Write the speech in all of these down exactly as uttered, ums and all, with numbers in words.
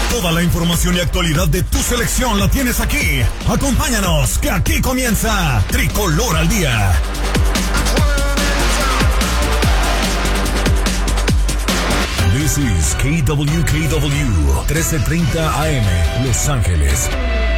Toda la información y actualidad de tu selección la tienes aquí. Acompáñanos, que aquí comienza Tricolor al Día. This is K W K W, trece treinta A M, Los Ángeles.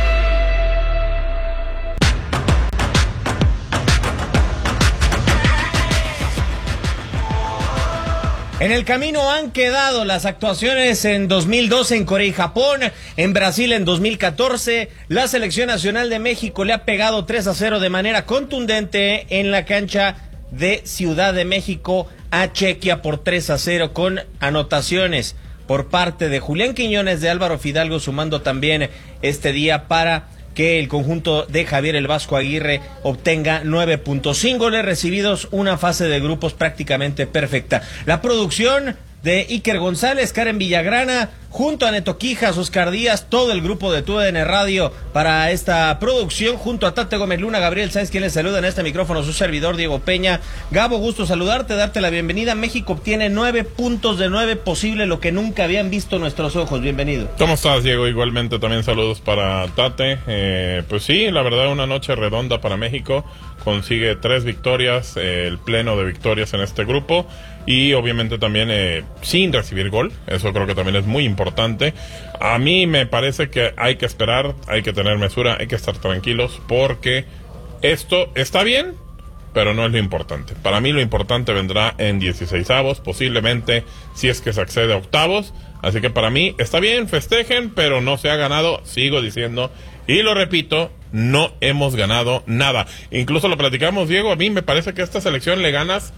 En el camino han quedado las actuaciones en dos mil doce en Corea y Japón, en Brasil en dos mil catorce. La selección nacional de México le ha pegado tres a cero de manera contundente en la cancha de Ciudad de México a Chequia por tres a cero, con anotaciones por parte de Julián Quiñones, de Álvaro Fidalgo, sumando también este día para que el conjunto de Javier el Vasco Aguirre obtenga nueve puntos. Sin goles recibidos, una fase de grupos prácticamente perfecta. La producción de Iker González, Karen Villagrana, junto a Neto Quijas, Oscar Díaz, todo el grupo de T U D N Radio para esta producción, junto a Tate Gómez Luna, Gabriel Sáenz, quien les saluda en este micrófono, su servidor Diego Peña. Gabo, gusto saludarte, darte la bienvenida. México obtiene nueve puntos de nueve, posible lo que nunca habían visto nuestros ojos. Bienvenido. ¿Cómo estás, Diego? Igualmente también saludos para Tate. Eh, pues sí, la verdad, una noche redonda para México. Consigue tres victorias, eh, el pleno de victorias en este grupo, y obviamente también eh, sin recibir gol. Eso creo que también es muy importante. A mí me parece que hay que esperar, hay que tener mesura, hay que estar tranquilos, porque esto está bien, pero no es lo importante. Para mí lo importante vendrá en dieciseisavos, posiblemente si es que se accede a octavos. Así que para mí está bien, festejen, pero no se ha ganado, sigo diciendo, y lo repito, no hemos ganado nada. Incluso lo platicamos, Diego, a mí me parece que a esta selección le ganas,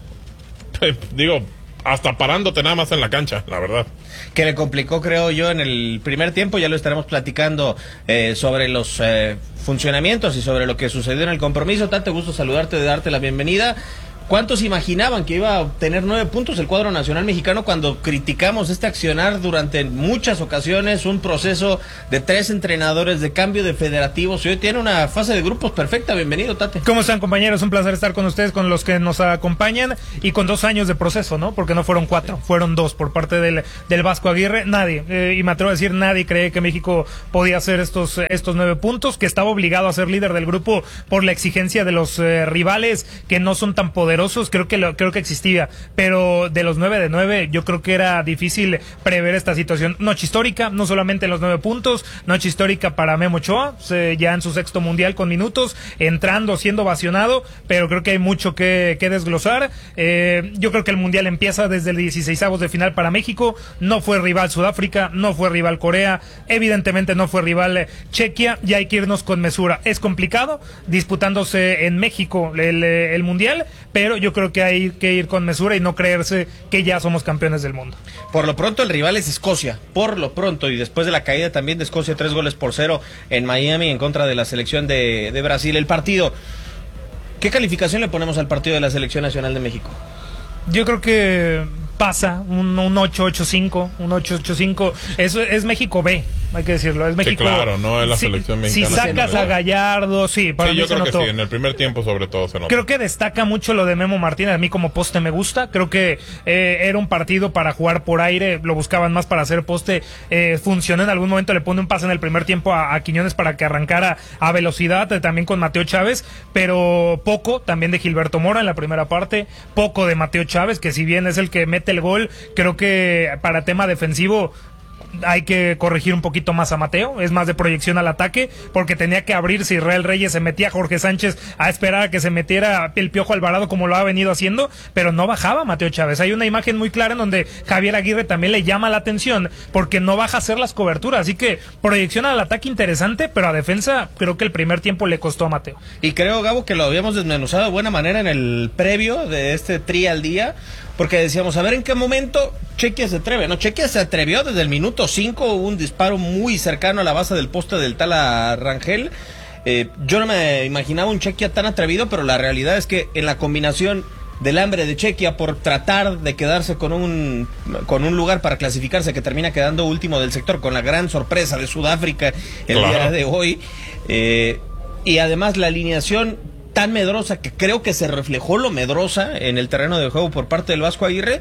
digo, hasta parándote nada más en la cancha, la verdad. Que le complicó, creo yo, en el primer tiempo. Ya lo estaremos platicando eh, sobre los eh, funcionamientos y sobre lo que sucedió en el compromiso. Tanto gusto saludarte, de darte la bienvenida. ¿Cuántos imaginaban que iba a obtener nueve puntos el cuadro nacional mexicano cuando criticamos este accionar durante muchas ocasiones? Un proceso de tres entrenadores, de cambio de federativos, y hoy tiene una fase de grupos perfecta. Bienvenido, Tate. ¿Cómo están, compañeros? Un placer estar con ustedes, con los que nos acompañan, y con dos años de proceso, ¿no? Porque no fueron cuatro, fueron dos por parte del, del Vasco Aguirre. Nadie, eh, y me atrevo a decir, nadie cree que México podía hacer estos, estos nueve puntos, que estaba obligado a ser líder del grupo por la exigencia de los eh, rivales que no son tan poderosos. Creo que lo, creo que existía, pero de los nueve de nueve, yo creo que era difícil prever esta situación. Noche histórica, no solamente en los nueve puntos, noche histórica para Memo Ochoa, ya en su sexto mundial con minutos, entrando, siendo ovacionado, pero creo que hay mucho que, que desglosar. Eh, yo creo que el mundial empieza desde el dieciseisavos de final para México. No fue rival Sudáfrica, no fue rival Corea, evidentemente no fue rival Chequia, y hay que irnos con mesura. Es complicado disputándose en México el, el mundial, pero Pero yo creo que hay que ir con mesura y no creerse que ya somos campeones del mundo. Por lo pronto el rival es Escocia, por lo pronto, y después de la caída también de Escocia, tres goles por cero en Miami en contra de la selección de, de Brasil. El partido, ¿qué calificación le ponemos al partido de la Selección Nacional de México? Yo creo que pasa un, un ocho ocho cinco, un ocho ocho cinco. Eso es México B, hay que decirlo. Es México. Sí, claro, no es la si, selección mexicana. Si sacas a Gallardo, sí, para sí, mí yo se creo notó. que sí, en el primer tiempo sobre todo se notó. Creo que destaca mucho lo de Memo Martínez. A mí como poste me gusta. Creo que eh, era un partido para jugar por aire, lo buscaban más para hacer poste. Eh, funcionó en algún momento, le pone un pase en el primer tiempo a, a Quiñones para que arrancara a velocidad, eh, también con Mateo Chávez, pero poco también de Gilberto Mora en la primera parte, poco de Mateo Chávez, que si bien es el que mete el gol, creo que para tema defensivo hay que corregir un poquito más a Mateo, es más de proyección al ataque, porque tenía que abrirse Israel Reyes, se metía Jorge Sánchez a esperar a que se metiera el Piojo Alvarado como lo ha venido haciendo, pero no bajaba Mateo Chávez. Hay una imagen muy clara en donde Javier Aguirre también le llama la atención, porque no baja a hacer las coberturas, así que proyección al ataque interesante, pero a defensa creo que el primer tiempo le costó a Mateo. Y creo, Gabo, que lo habíamos desmenuzado de buena manera en el previo de este tri al día, porque decíamos, a ver en qué momento Chequia se atreve, ¿no? Chequia se atrevió desde el minuto cinco, un disparo muy cercano a la base del poste del Tala Rangel. Eh, yo no me imaginaba un Chequia tan atrevido, pero la realidad es que en la combinación del hambre de Chequia por tratar de quedarse con un con un lugar para clasificarse, que termina quedando último del sector, con la gran sorpresa de Sudáfrica el claro. día de hoy, eh, y además la alineación tan medrosa, que creo que se reflejó lo medrosa en el terreno de juego por parte del Vasco Aguirre,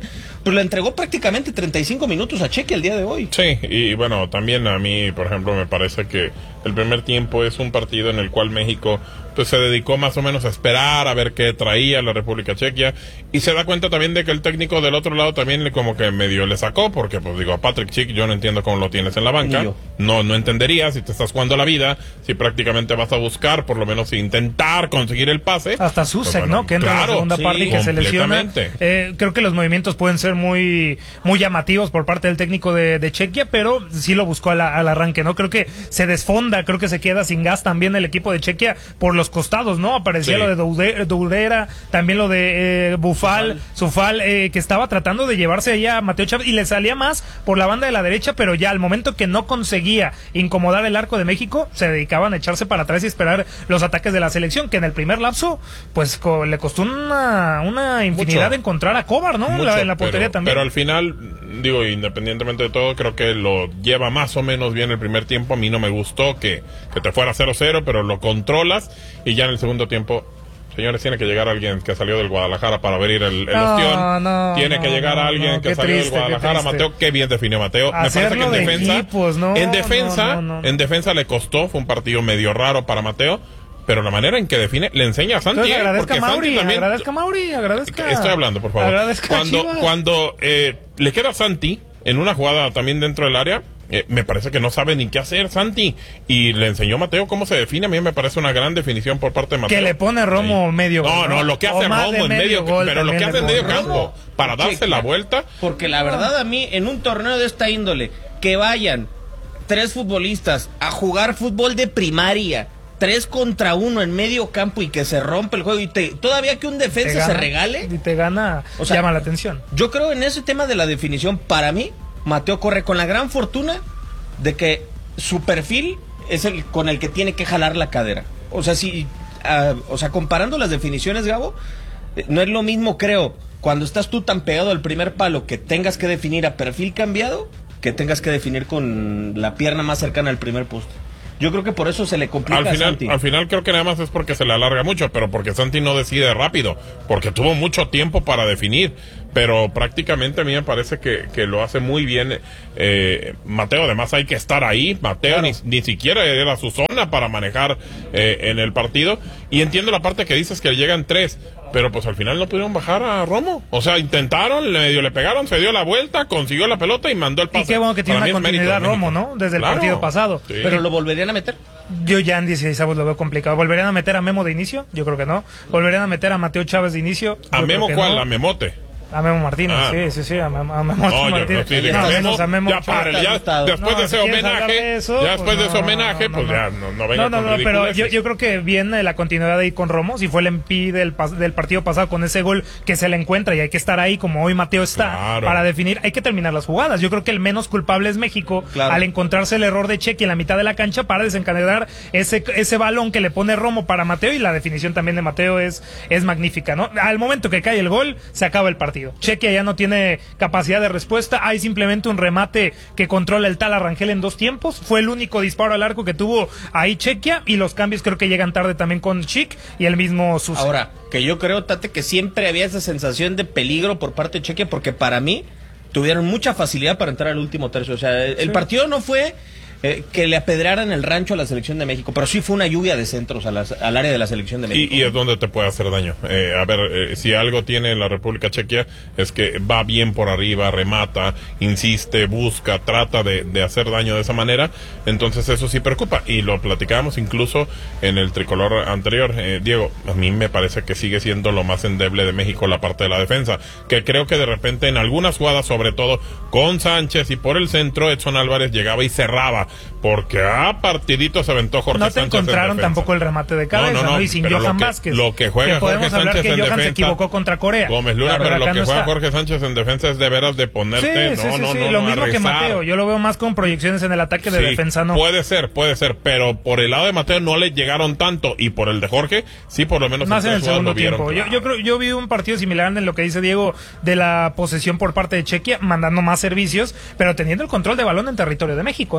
Pero le entregó prácticamente treinta y cinco minutos a Chequia el día de hoy. Sí, y bueno, también a mí, por ejemplo, me parece que el primer tiempo es un partido en el cual México pues se dedicó más o menos a esperar a ver qué traía la República Chequia, y se da cuenta también de que el técnico del otro lado también le como que medio le sacó, porque pues digo, a Patrick Schick yo no entiendo cómo lo tienes en la banca, no no entendería si te estás jugando la vida, si prácticamente vas a buscar por lo menos intentar conseguir el pase. Hasta Susek, pues, bueno, ¿no? Que entra claro, en la segunda sí, parte y que se lesiona. Eh, creo que los movimientos pueden ser muy muy llamativos por parte del técnico de, de Chequia, pero sí lo buscó a la, al arranque, ¿no? Creo que se desfonda, creo que se queda sin gas también el equipo de Chequia por los costados, ¿no? Aparecía sí. lo de Doude, Dourera, también lo de eh, Bufal, Sufal, eh, que estaba tratando de llevarse allá a Mateo Chávez y le salía más por la banda de la derecha, pero ya al momento que no conseguía incomodar el arco de México, se dedicaban a echarse para atrás y esperar los ataques de la selección, que en el primer lapso, pues co le costó una, una infinidad Mucho. de encontrar a Kovar, ¿no? Mucho, la, en la portería pero, también. Pero al final, digo, independientemente de todo, creo que lo lleva más o menos bien el primer tiempo. A mí no me gustó que, que te fuera cero cero, pero lo controlas, y ya en el segundo tiempo, señores, tiene que llegar alguien que salió del Guadalajara para abrir el, el no, ostión. No, tiene no, que llegar no, alguien no, que salió triste, del Guadalajara. Mateo, qué bien definió Mateo. Hacerlo Me parece que en defensa, equipos, no, en defensa, no, no, no. en defensa le costó, fue un partido medio raro para Mateo. Pero la manera en que define, le enseña a Santi. Entonces, agradezca porque a Mauri, Santi también, agradezca a Mauri, agradezca. Estoy hablando, por favor. Agradezca cuando cuando eh, le queda a Santi en una jugada también dentro del área, eh, me parece que no sabe ni qué hacer Santi, y le enseñó Mateo cómo se define. A mí me parece una gran definición por parte de Mateo. Que le pone Romo sí. medio no, no, lo que hace Romo en medio, gol, pero lo que hace en medio Romo. campo para darse Checa. la vuelta. Porque la verdad, a mí, en un torneo de esta índole, que vayan tres futbolistas a jugar fútbol de primaria, tres contra uno en medio campo, y que se rompe el juego, y te, todavía que un defensa gana, se regale y te gana, o sea, llama la atención. Yo creo en ese tema de la definición, para mí Mateo corre con la gran fortuna de que su perfil es el con el que tiene que jalar la cadera. O sea, si uh, o sea, comparando las definiciones, Gabo, eh, no es lo mismo, creo, cuando estás tú tan pegado al primer palo, que tengas que definir a perfil cambiado, que tengas que definir con la pierna más cercana al primer poste. Yo creo que por eso se le complica al final, a Santi. Al final creo que nada más es porque se le alarga mucho, pero porque Santi no decide rápido, porque tuvo mucho tiempo para definir, pero prácticamente a mí me parece que, que lo hace muy bien eh, Mateo. Además hay que estar ahí, Mateo claro. ni, ni siquiera era su zona para manejar eh, en el partido, y entiendo la parte que dices que llegan tres, pero pues al final no pudieron bajar a Romo. O sea, intentaron, medio le pegaron, se dio la vuelta, consiguió la pelota y mandó el pase. Y qué bueno que tiene Para una continuidad Romo, ¿no? Desde el claro, partido pasado. Sí. Pero lo volverían a meter. Yo ya en dieciséis avos lo veo complicado. ¿Volverían a meter a Memo de inicio? Yo creo que no. ¿Volverían a meter a Mateo Chávez de inicio? Yo ¿A Memo cuál? No. ¿A Memote? A Memo Martínez, ah, sí, no. sí, sí, a Memo, a Memo no, Martínez. Yo, no, sí, no, Memo, menos a Memo ya, para, ya después no, de ese si homenaje, de eso, ya después pues de ese no, homenaje, no, pues no, ya no, no venga no, no, con no, pero yo, ridiculeces. yo creo que viene la continuidad ahí con Romo, si fue el M P del, del partido pasado con ese gol que se le encuentra, y hay que estar ahí como hoy Mateo está, claro. para definir, hay que terminar las jugadas. Yo creo que el menos culpable es México, claro. al encontrarse el error de Chequi en la mitad de la cancha para desencadenar ese, ese balón que le pone Romo para Mateo, y la definición también de Mateo es, es magnífica, ¿no? Al momento que cae el gol, se acaba el partido. Chequi ya no tiene capacidad de respuesta, hay simplemente un remate que controla el tal Arrangel en dos tiempos, fue el único disparo al arco que tuvo ahí Chequia, y los cambios creo que llegan tarde también con Chic y el mismo Susa. Ahora, que yo creo, Tate, que siempre había esa sensación de peligro por parte de Chequia, porque para mí tuvieron mucha facilidad para entrar al último tercio. O sea, el sí. partido no fue eh, que le apedraran el rancho a la selección de México, pero sí fue una lluvia de centros a las, al área de la selección de México. Y, y es donde te puede hacer daño. Eh, a ver, eh, si algo tiene la República Chequia es que va bien por arriba, remata, insiste, busca, trata de, de hacer daño de esa manera. Entonces eso sí preocupa. Y lo platicábamos incluso en el tricolor anterior. Eh, Diego, a mí me parece que sigue siendo lo más endeble de México la parte de la defensa. Que creo que de repente en algunas jugadas, sobre todo con Sánchez y por el centro, Edson Álvarez llegaba y cerraba. Porque a partidito se aventó Jorge Sánchez. No te Sánchez encontraron tampoco el remate de cabeza, no, no, no, ¿no? Y sin Johan lo que, Vázquez. Lo que juega que Jorge podemos hablar Sánchez que en Johan defensa, se equivocó contra Corea. Gómez Luna, claro, pero lo que no juega está. Jorge Sánchez en defensa es de veras de ponerte. Sí, no, sí, no, sí, no, lo no, mismo que rezar. Mateo. Yo lo veo más con proyecciones en el ataque de sí, defensa, ¿no? Puede ser, puede ser, pero por el lado de Mateo no le llegaron tanto, y por el de Jorge, sí, por lo menos más en el segundo vieron, tiempo. claro. Yo, yo creo, yo vi un partido similar en lo que dice Diego de la posesión por parte de Chequia, mandando más servicios, pero teniendo el control de balón en territorio de México, ¿no? Ahí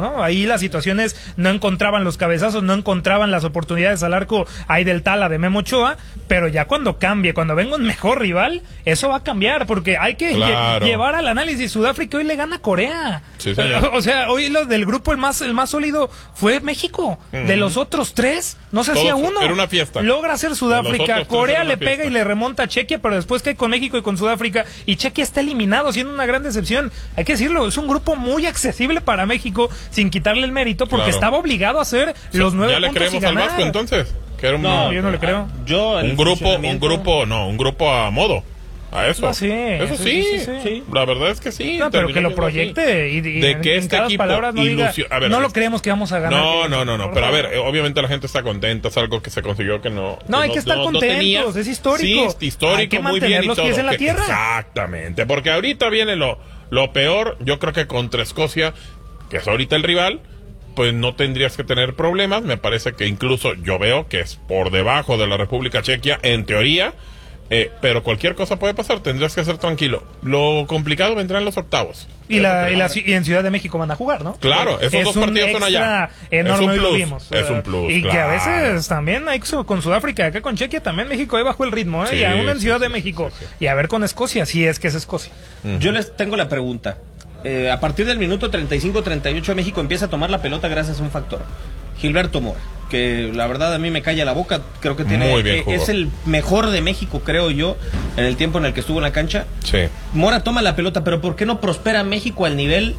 ahí las situaciones no encontraban los cabezazos, no encontraban las oportunidades al arco ahí del Tala de Memo Ochoa, pero ya cuando cambie, cuando venga un mejor rival, eso va a cambiar, porque hay que claro. lle- llevar al análisis. Sudáfrica hoy le gana a Corea. Sí, señor. O sea, hoy los del grupo el más el más sólido fue México. Uh-huh. De los otros tres, no se Todos, hacía uno. Era una fiesta. Logra hacer Sudáfrica. Corea le pega fiesta. y le remonta a Chequia, pero después cae con México y con Sudáfrica. Y Chequia está eliminado, siendo una gran decepción. Hay que decirlo, es un grupo muy accesible para México, sin quitarle el mérito, porque claro. estaba obligado a hacer sí, los nueve ¿Ya le puntos creemos y al ganar. Vasco entonces? Que era un, no, yo no le creo. Yo un grupo, un grupo, no, un grupo a modo. A eso. No, sí, eso sí, sí, sí, sí. La verdad es que sí. No, pero que lo proyecte y, y de en, que en este cada equipo palabras no diga, ilusio- a ver, no lo es- creemos que vamos a ganar. No, que- no, no, no, por pero a favor. ver, eh, obviamente la gente está contenta, es algo que se consiguió que no... No, que hay que estar no- no contentos, tenía. es histórico. Sí, histórico, Hay que muy mantener bien y los todo. pies en la que- tierra. Exactamente, porque ahorita viene lo, lo peor, yo creo que contra Escocia, que es ahorita el rival, pues no tendrías que tener problemas, me parece que incluso yo veo que es por debajo de la República Chequia, en teoría, eh, pero cualquier cosa puede pasar, tendrías que ser tranquilo. Lo complicado vendrá en los octavos. Y, la, y, la, y en Ciudad de México van a jugar, ¿no? Claro, esos es dos un partidos son allá. Enorme, Es un hoy lo plus, vimos. es un plus, Y claro. que a veces también hay que- con Sudáfrica, acá con Chequia también México ahí bajó el ritmo, ¿eh? Sí, y aún en sí, Ciudad sí, de sí, México. sí, sí. Y a ver con Escocia, si es que es Escocia. Uh-huh. Yo les tengo la pregunta. Eh, a partir del minuto treinta y cinco treinta y ocho México empieza a tomar la pelota gracias a un factor. Gilberto Mora, que la verdad a mí me calla la boca, creo que tiene Muy bien eh, jugó. es el mejor de México, creo yo, en el tiempo en el que estuvo en la cancha. Sí. Mora toma la pelota, pero ¿por qué no prospera México al nivel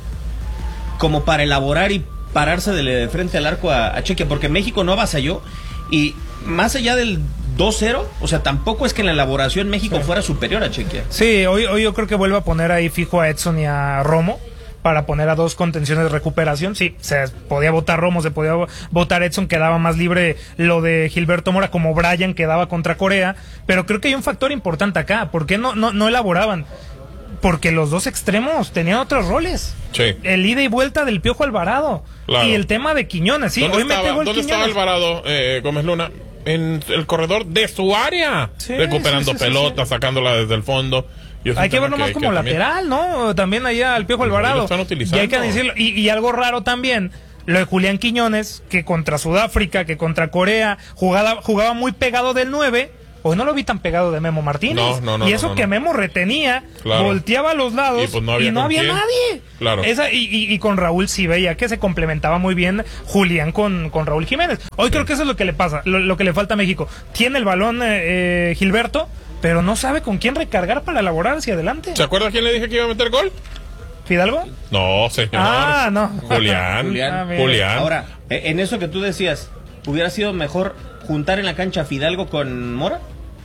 como para elaborar y pararse de, de frente al arco a, a Chequia? Porque México no avasalló y más allá del dos cero, o sea, tampoco es que en la elaboración México Sí. fuera superior a Chequia. Sí, hoy, hoy yo creo que vuelve a poner ahí fijo a Edson y a Romo para poner a dos contenciones de recuperación. Sí, se podía votar Romo, se podía votar Edson, quedaba más libre lo de Gilberto Mora, como Bryan quedaba contra Corea, pero creo que hay un factor importante acá. ¿Por qué no, no, no elaboraban? Porque los dos extremos tenían otros roles. Sí. El ida y vuelta del Piojo Alvarado. Claro. Y el tema de Quiñones, sí, ¿Dónde hoy estaba, me pegó el ¿dónde estaba Quiñones. Alvarado, eh, Gómez Luna? En el corredor de su área, Sí, recuperando sí, sí, sí, pelota, sí. sacándola desde el fondo. Y es un Hay que tema verlo más hay como que también- lateral, ¿no? También allá al Piojo Pues ahí Alvarado. lo están utilizando. Y hay que decirlo. Y, y algo raro también, lo de Julián Quiñones, que contra Sudáfrica, que contra Corea, jugaba, jugaba muy pegado del nueve. Hoy no lo vi tan pegado de Memo Martínez. No, no, no, y eso no, no, que no. Memo retenía, Claro. volteaba a los lados Y pues no había y no con había quién. nadie. Claro. Esa, y, y, y con Raúl sí veía que se complementaba muy bien Julián con, con Raúl Jiménez. Hoy creo que eso es lo que le pasa, lo, lo que le falta a México. Tiene el balón eh, eh, Gilberto, pero no sabe con quién recargar para elaborar hacia adelante. ¿Se acuerda quién le dije que iba a meter gol? ¿Fidalgo? No, señor. Ah, no. Julián. Julián. Ah, mira. Julián. Ahora, eh, en eso que tú decías, ¿hubiera sido mejor juntar en la cancha a Fidalgo con Mora?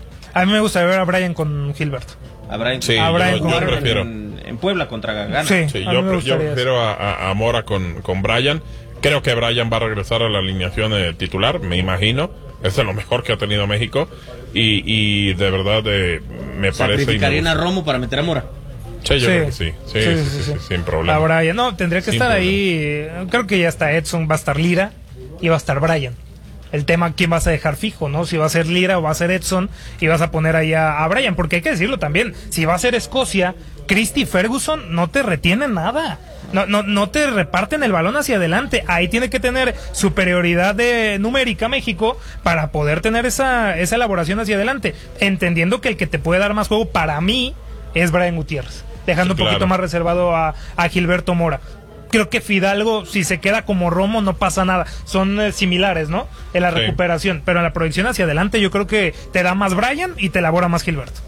A mí me gusta ver a Brian con Gilberto. A Brian, Sí, a yo- Brian yo jugaron prefiero. En, en Puebla contra Gagana. Sí. Sí, A mí yo, me pre- yo gustaría prefiero a, a- a Mora con, con Bryan. Creo que Bryan va a regresar a la alineación eh, titular, me imagino. Es de lo mejor que ha tenido México. Y, y de verdad eh, me parece... Sacrificarían a injusto. Romo para meter a Mora. Sí, yo creo que sí. Sí, sí, sí, sí, sin problema. A Brian, no, tendría que Sin estar problema. ahí. eh, Creo que ya está Edson, va a estar Lira y va a estar Brian. El tema, ¿quién vas a dejar fijo, no? Si va a ser Lira o va a ser Edson y vas a poner ahí a, a Brian, porque hay que decirlo también, si va a ser Escocia, Christy Ferguson no te retiene nada. No, no, no te reparten el balón hacia adelante. Ahí tiene que tener superioridad de numérica México para poder tener esa, esa elaboración hacia adelante. Entendiendo que el que te puede dar más juego para mí es Brian Gutiérrez. Dejando Sí, un poquito claro. más reservado a, a Gilberto Mora. Creo que Fidalgo, si se queda como Romo, no pasa nada. Son eh, similares, ¿no? En la Sí. recuperación. Pero en la proyección hacia adelante, yo creo que te da más Brian y te elabora más Gilberto.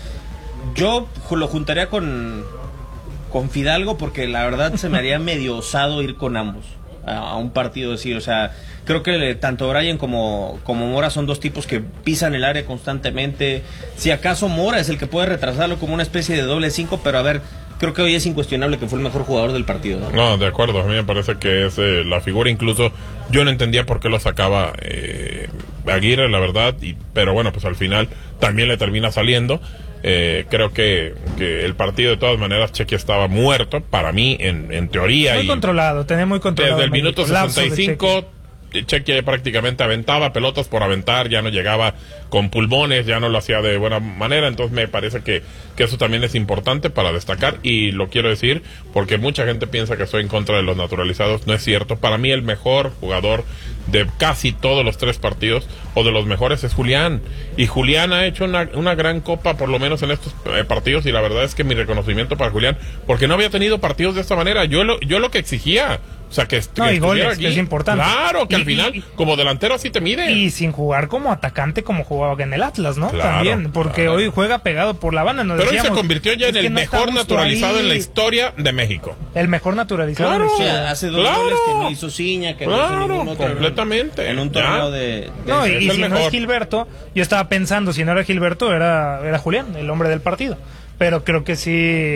Yo ju- lo juntaría con, con Fidalgo porque la verdad se me haría medio osado ir con ambos a, a un partido así. O sea, creo que eh, tanto Brian como, como Mora son dos tipos que pisan el área constantemente. Si acaso Mora es el que puede retrasarlo como una especie de doble cinco, pero a ver, creo que hoy es incuestionable que fue el mejor jugador del partido, ¿no? No, de acuerdo, a mí me parece que es eh, la figura, incluso yo no entendía por qué lo sacaba eh, Aguirre, la verdad, y, pero bueno, pues al final también le termina saliendo. Eh, creo que, que el partido de todas maneras Chequia estaba muerto, para mí, en, en teoría. Muy y controlado, tenía muy controlado. desde el México. minuto Lapsos de sesenta y cinco Chequia. Chequia prácticamente aventaba pelotas por aventar, ya no llegaba con pulmones, ya no lo hacía de buena manera, entonces me parece que, que eso también es importante para destacar, y lo quiero decir porque mucha gente piensa que estoy en contra de los naturalizados, no es cierto. Para mí el mejor jugador de casi todos los tres partidos, o de los mejores, es Julián, y Julián ha hecho una, una gran copa, por lo menos en estos eh, partidos, y la verdad es que mi reconocimiento para Julián, porque no había tenido partidos de esta manera. Yo lo, yo lo que exigía, o sea, que, no, que y goles, aquí, es importante. Claro, que y, al final, y, como delantero así te mide. Y sin jugar como atacante, como jugaba en el Atlas, ¿no? Claro, también, porque claro. hoy juega pegado por la banda. Nos Pero decíamos, hoy se convirtió ya en el no mejor naturalizado ahí. en la historia de México. El mejor naturalizado Claro. en la O historia. sea, hace dos Claro. goles que no hizo Ciña, que Claro, no hizo ningún otro. completamente. En un Ya. torneo de... de No, y, es y el si no mejor. es Gilberto, yo estaba pensando, si no era Gilberto, era, era Julián, el hombre del partido. Pero creo que sí,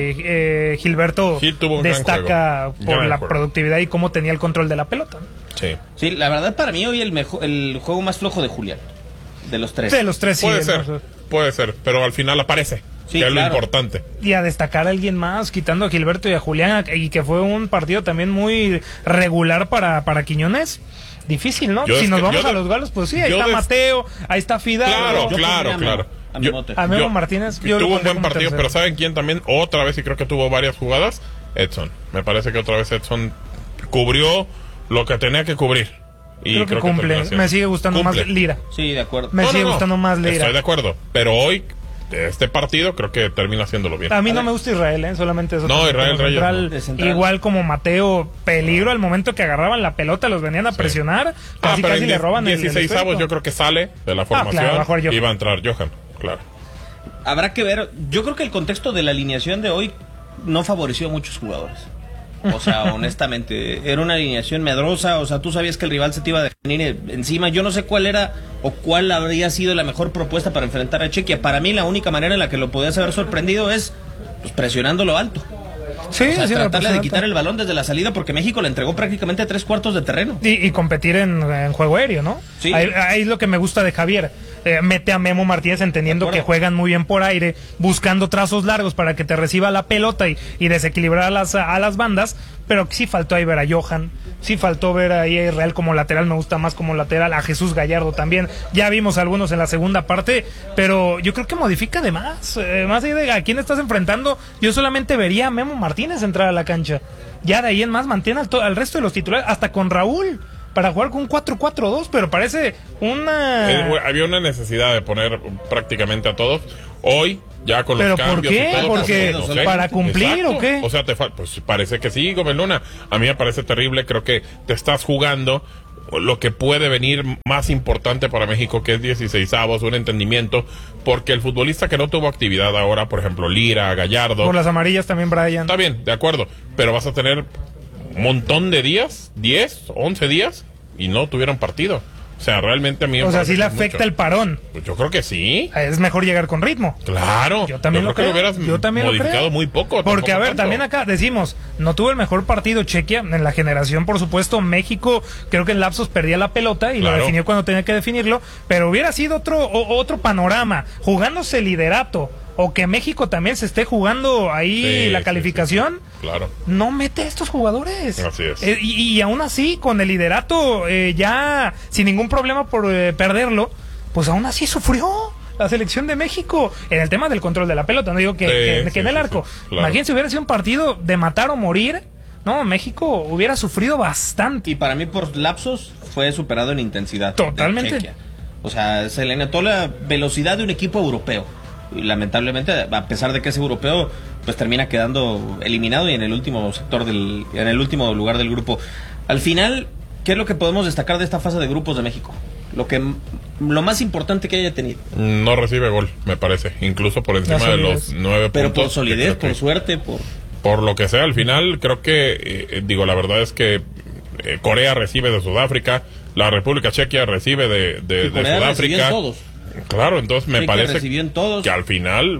eh, Gilberto Gil tuvo un gran destaca juego. por Gran la juego. productividad y cómo tenía el control de la pelota. Sí. Sí, la verdad para mí hoy el mejor, el juego más flojo de Julián, de los tres. De los tres, sí. Puede ser, ¿no? puede ser, pero al final aparece, Sí, que es claro. lo importante. Y a destacar a alguien más, quitando a Gilberto y a Julián, y que fue un partido también muy regular para, para Quiñones. Difícil, ¿no? Yo si es nos que- vamos yo a de- los galos, pues sí, ahí yo está des- Mateo, ahí está Fidalgo. Claro, Yo claro, pondría a claro. Memo, a Yo- Memote. A Memo yo- Martínez, yo lo tuvo un pondría buen como partido, tercero. pero ¿saben quién también? Otra vez, y creo que tuvo varias jugadas, Edson. Me parece que otra vez Edson cubrió lo que tenía que cubrir. Y Creo que terminó cumple. haciendo. Me sigue gustando Cumple. más Lira. Sí, de acuerdo. Me No, sigue no, no. gustando más Lira. Estoy de acuerdo, pero hoy, este partido, creo que termina haciéndolo bien. A mí no me gusta Israel, ¿eh? Solamente eso. No, como Israel Reyes central, no. De central. igual como Mateo, peligro al momento que agarraban la pelota, los venían a Sí. presionar, Ah, casi pero casi en le roban el- el dieciséis avos esférico. yo creo que sale de la formación claro, va a jugar Johan. y va a entrar Johan, claro. Habrá que ver, yo creo que el contexto de la alineación de hoy no favoreció a muchos jugadores. O sea, honestamente, era una alineación medrosa, o sea, tú sabías que el rival se te iba a venir encima. Yo no sé cuál era o cuál habría sido la mejor propuesta para enfrentar a Chequia. Para mí la única manera en la que lo podías haber sorprendido es pues, presionándolo alto. Sí, O sea, sí, tratarle de representa. quitar el balón desde la salida porque México le entregó prácticamente tres cuartos de terreno. Y, y competir en, en juego aéreo, ¿no? Sí. Ahí, ahí es lo que me gusta de Javier. Eh, mete a Memo Martínez entendiendo De que acuerdo. juegan muy bien por aire, buscando trazos largos para que te reciba la pelota y, y desequilibrar a las, a las bandas, pero sí faltó ahí ver a Johan, sí faltó ver ahí a Israel como lateral, me gusta más como lateral, a Jesús Gallardo también, ya vimos algunos en la segunda parte, pero yo creo que modifica de más, eh, más allá de a quién estás enfrentando, yo solamente vería a Memo Martínez entrar a la cancha, ya de ahí en más mantiene al, to- al resto de los titulares, hasta con Raúl, para jugar con un cuatro cuatro dos, pero parece una... Eh, había una necesidad de poner prácticamente a todos. Hoy, ya con los ¿Pero por cambios qué? y todo, Porque pues, no sé. ¿para cumplir Exacto. o qué? O sea, te fal- pues parece que sí, Gómez Luna. A mí me parece terrible. Creo que te estás jugando lo que puede venir más importante para México, que es dieciseisavos, un entendimiento, porque el futbolista que no tuvo actividad ahora, por ejemplo, Lira, Gallardo, Por las amarillas también, Brian. está bien, de acuerdo, pero vas a tener un montón de días, diez, once días, y no tuvieron partido. O sea, realmente a mí me O sea, parece sí le que es afecta mucho. el parón. Pues yo creo que sí. Es mejor llegar con ritmo. Claro. Yo también Yo lo creo creo. que lo hubieras Yo también lo modificado creo. muy poco. Porque, a tampoco ver, tanto. también acá decimos, no tuvo el mejor partido Chequia en la generación, por supuesto. México, creo que en lapsos perdía la pelota y Claro. lo definió cuando tenía que definirlo. Pero hubiera sido otro, o- otro panorama, jugándose el liderato, o que México también se esté jugando ahí Sí, la sí, calificación. sí, sí. Claro. No mete a estos jugadores. Así es. Eh, y, y aún así, con el liderato eh, ya sin ningún problema por eh, perderlo, pues aún así sufrió la selección de México en el tema del control de la pelota. No digo que, Sí, que- que sí, en el sí, arco. sí, claro. Imagínense, hubiera sido un partido de matar o morir. No, México hubiera sufrido bastante. Y para mí por lapsos fue superado en intensidad. de Totalmente. Chequia. O sea, se le notó la velocidad de un equipo europeo. Y lamentablemente, a pesar de que es europeo, pues termina quedando eliminado y en el último sector del, en el último lugar del grupo. Al final, ¿qué es lo que podemos destacar de esta fase de grupos de México? Lo que lo más importante que haya tenido. No recibe gol, me parece. Incluso por encima La de los solidez. nueve Pero puntos. por solidez, que creo por que- suerte, por... Por lo que sea, al final creo que, eh, digo, la verdad es que eh, Corea recibe de Sudáfrica, la República Chequia recibe de, de, Y de Corea recibió Sudáfrica. en todos. Claro, entonces me Chequia parece recibió en todos. que al final,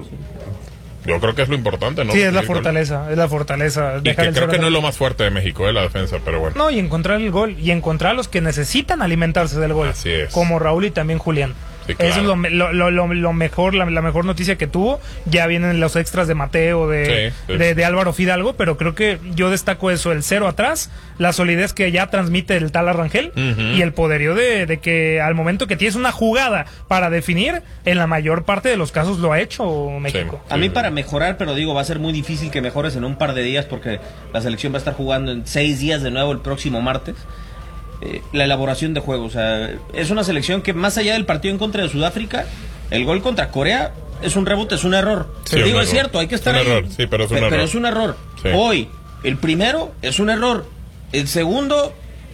yo creo que es lo importante, ¿no? Sí, es la Recibir gol. fortaleza, es la fortaleza. Y dejar que el creo cero que no es atrás. lo más fuerte de México, eh, la defensa, pero bueno. No, y encontrar el gol, y encontrar a los que necesitan alimentarse del gol. Así es. Como Raúl y también Julián. Sí, claro. Eso es lo, lo, lo, lo mejor, la, la mejor noticia que tuvo. Ya vienen los extras de Mateo, de, sí, sí. de, de Álvaro Fidalgo, pero creo que yo destaco eso, el cero atrás, la solidez que ya transmite el tal Arrangel, uh-huh. y el poderío de, de que al momento que tienes una jugada para definir, en la mayor parte de los casos lo ha hecho México. Sí, a mí para mejorar, pero digo, va a ser muy difícil que mejores en un par de días porque la selección va a estar jugando en seis días de nuevo el próximo martes. Eh, la elaboración de juego, o sea, es una selección que más allá del partido en contra de Sudáfrica, el gol contra Corea es un rebote, es un error. Sí, digo, un es error. cierto, hay que estar un ahí. Error, sí, pero es un pero, error. pero es un error. Sí. Hoy, el primero es un error. El segundo...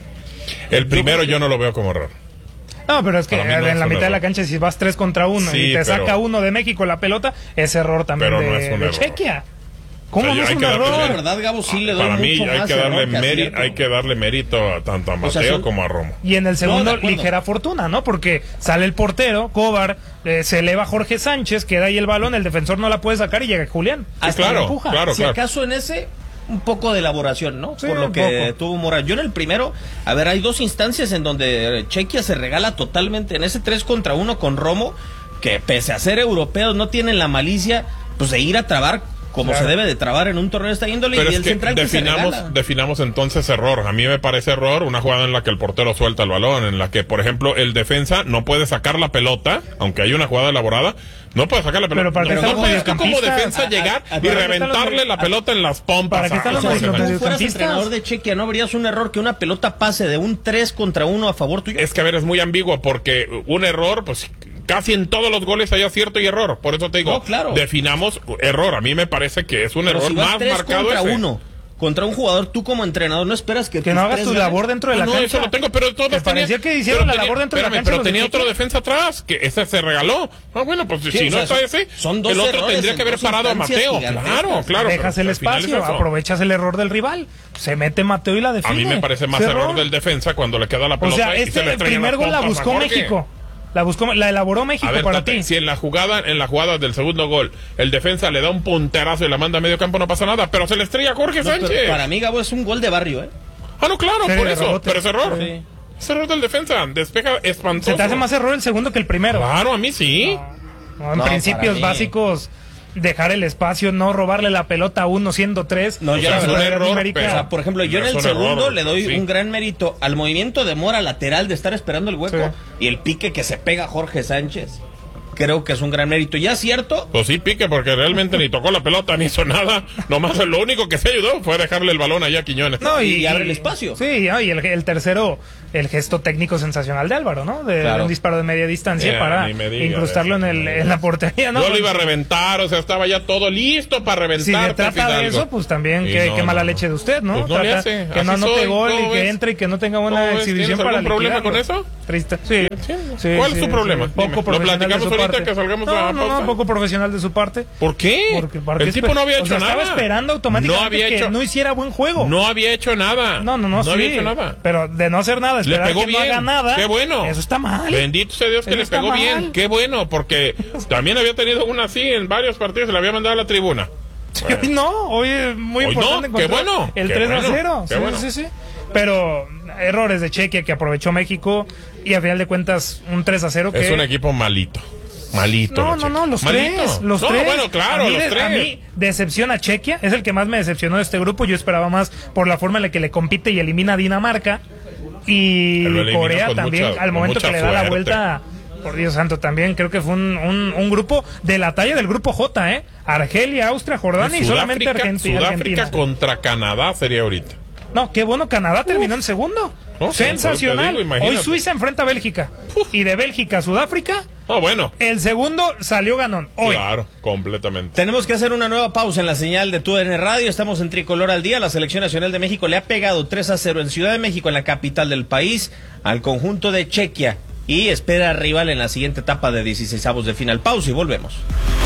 El primero yo no lo veo como error. No, pero es que no en es la mitad error. de la cancha, si vas tres contra uno Sí, y te pero... saca uno de México la pelota, es error también Pero de, no es un de error. Chequia. ¿Cómo O sea, no es hay un que darle- error? La verdad, Gabo, sí le doy Para mí mucho hay más que darle error que mérito, acierto. hay que darle mérito a tanto a O sea, Mateo son- como a Romo. Y en el segundo, No, de acuerdo. ligera fortuna, ¿no? Porque sale el portero, Cobar, eh, se eleva Jorge Sánchez, queda ahí el balón, el defensor no la puede sacar y llega Julián. Sí, claro, le empuja. claro, Si claro. acaso en ese, un poco de elaboración, ¿no? Sí, Por lo un que poco. tuvo Mora. Yo en el primero, a ver, hay dos instancias en donde Chequia se regala totalmente. En ese tres contra uno con Romo, que pese a ser europeos no tienen la malicia, pues de ir a trabar como Claro. se debe de trabar en un torneo de esta índole. Pero Y es el que central que se regala. definamos, definamos entonces error. A mí me parece error una jugada en la que el portero suelta el balón, en la que, por ejemplo, el defensa no puede sacar la pelota, aunque hay una jugada elaborada, no puede sacar la pelota. Pero para qué no, están no los puedes tú como mediocampistas. defensa A- a- llegar a- y para qué están reventarle los- la pelota en las pompas. ¿Para qué están a- los a- O sea, si tú fueras mediocampistas? entrenador de Chequia, ¿no verías un error que una pelota pase de un tres contra uno a favor tuyo? Es que, a ver, es muy ambiguo porque un error, pues casi en todos los goles hay acierto y error. Por eso te digo, No, claro. definamos error. A mí me parece que es un Pero error si vas más tres marcado contra ese. uno contra un jugador, tú como entrenador no esperas que Que tus no hagas tres tu ganen? labor dentro de Ah, la no, cancha. eso lo tengo, pero todos Me parecía tenía- que hicieron pero la tenía- labor dentro de la espérame, cancha pero los de tenía otro Chequia. defensa atrás, que ese se regaló. Ah, bueno, pues Sí, si o no sea, está son- ese, son dos el otro errores tendría en que haber dos parado a instancias Mateo. gigantescas. Claro, claro. Dejas pero el al final es espacio, eso. aprovechas el error del rival, se mete Mateo y la A define. mí me parece más Ese error del defensa cuando le queda la O pelota sea, y se este le el estrella en primer las gol la pompas a buscó Jorge. México. La buscó, la elaboró México A ver, para Tate, ti. si en la jugada, en la jugada del segundo gol, el defensa le da un punterazo y la manda a medio campo, no pasa nada, pero se le estrella a Jorge No, pero Sánchez. para mí, Gabo, es un gol de barrio, ¿eh? Ah, no, claro, Serie por de eso, rebote. pero es error. Sí. Es error del defensa, despeja espantoso. Se te hace más error el segundo que el primero. Claro, a mí sí. No, en No, principios para mí. básicos, dejar el espacio, no robarle la pelota a uno siendo tres. No, O yo sea, la es un verdad, error, numérica- pero- O sea, por ejemplo, yo No en el es un segundo error, le doy sí. un gran mérito al movimiento de Mora lateral de estar esperando el hueco Sí. y el pique que se pega Jorge Sánchez. Creo que es un gran mérito. Ya es cierto, Pues sí, pique, porque realmente ni tocó la pelota, ni hizo nada. Nomás lo único que se ayudó fue dejarle el balón allá a Quiñones. No, y abre el espacio. Sí, ¿no? Y el, el tercero, el gesto técnico sensacional de Álvaro, ¿no? De Claro. un disparo de media distancia Ya, para ni me digas incrustarlo en, eso. el, en la portería, ¿no? Yo lo iba a reventar, o sea, estaba ya todo listo para reventar. Si se trata de Fidalgo. eso, pues también Y qué, no, qué mala no. leche de usted, ¿no? Pues no le Trata hace, que no así anote soy, gol y ¿cómo que ves? entre y que no tenga buena ¿Cómo ves? exhibición ¿Tienes para algún problema liquidarlo. con eso? Triste. Sí. Entiendo. Sí, ¿Cuál sí, es tu sí. problema? Poco Dime. ¿Lo profesional de platicamos su ahorita parte. que salgamos no, a la no, pausa? no, poco profesional de su parte. ¿Por qué? Porque, porque el tipo no había o hecho sea, nada. Estaba esperando automáticamente no había que hecho, no hiciera buen juego. No había hecho nada. No, no, no, No sí. había hecho nada. Pero de no hacer nada, Le esperar pegó que bien. no haga nada. Qué bueno. Eso está mal. Bendito sea Dios que Eso le está pegó mal. bien. Qué bueno, porque también había tenido una así en varios partidos, se la había mandado a la tribuna. Sí, hoy no, hoy es muy Hoy importante no, qué encontrar bueno, el qué tres a bueno, cero. qué Sí, bueno. sí, sí. Pero errores de Chequia que aprovechó México y a final de cuentas un tres a cero que Es un equipo malito. Malito. No, la no, Chequia. no, los Malito. tres, los no, tres. bueno, claro, a mí, los de- tres. A mí decepciona Chequia, es el que más me decepcionó de este grupo. Yo esperaba más por la forma en la que le compite y elimina a Dinamarca. Y Lo elimina Corea con también, mucha- al con momento mucha que le da la suerte. vuelta, por Dios santo, también creo que fue un, un, un grupo de la talla del grupo J, ¿eh? Argelia, Austria, Jordania y solamente Sudáfrica, Argentina. Sudáfrica Argentina. contra Canadá sería ahorita. No, qué bueno, Canadá terminó en segundo. No, sí, Sensacional. te digo, imagínate. Hoy Suiza enfrenta a Bélgica. Y de Bélgica a Sudáfrica, Oh, bueno. el segundo salió ganón. Hoy. Claro, completamente. tenemos que hacer una nueva pausa en la señal de T U D N Radio. Estamos en Tricolor al Día. La Selección Nacional de México le ha pegado tres a cero en Ciudad de México, en la capital del país, al conjunto de Chequia. Y espera rival en la siguiente etapa de dieciseisavos de final. Pausa y volvemos.